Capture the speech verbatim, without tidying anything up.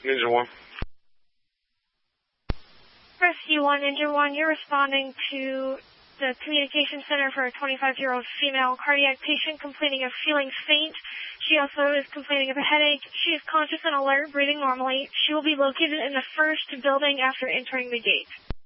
Ninja one. Rescue one, Ninja one, you're responding to the communication center for a twenty-five-year-old female cardiac patient complaining of feeling faint. She also is complaining of a headache. She is conscious and alert, breathing normally. She will be located in the first building after entering the gate.